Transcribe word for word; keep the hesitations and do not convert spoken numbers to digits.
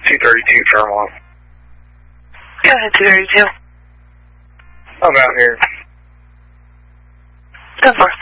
two thirty-two Fairmont. Go ahead, two thirty-two. I'm out here. Go for it.